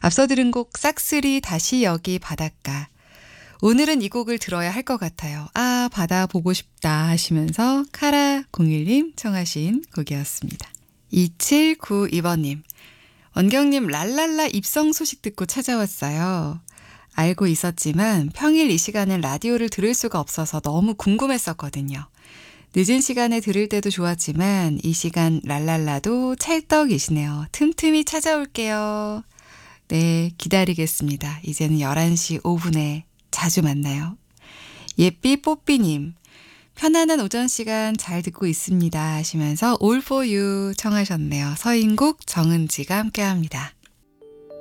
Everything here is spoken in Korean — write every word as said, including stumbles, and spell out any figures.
앞서 들은 곡 싹쓸이 다시 여기 바닷가. 오늘은 이 곡을 들어야 할 것 같아요. 아, 바다 보고 싶다 하시면서 카라공일님 청하신 곡이었습니다. 이칠구이 번님. 원경님 랄랄라 입성 소식 듣고 찾아왔어요. 알고 있었지만 평일 이 시간엔 라디오를 들을 수가 없어서 너무 궁금했었거든요. 늦은 시간에 들을 때도 좋았지만 이 시간 랄랄라도 찰떡이시네요. 틈틈이 찾아올게요. 네, 기다리겠습니다. 이제는 열한 시 오 분에 자주 만나요. 예삐 뽀삐님. 편안한 오전 시간 잘 듣고 있습니다 하시면서 All for you 청하셨네요. 서인국, 정은지가 함께합니다.